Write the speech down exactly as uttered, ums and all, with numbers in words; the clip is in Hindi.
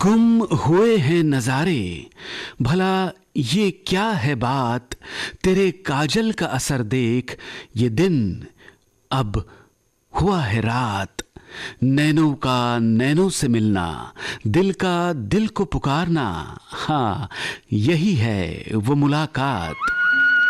गुम हुए हैं नजारे, भला ये क्या है बात। तेरे काजल का असर देख ये दिन अब हुआ है रात। नैनों का नैनों से मिलना, दिल का दिल को पुकारना, हाँ यही है वो मुलाकात।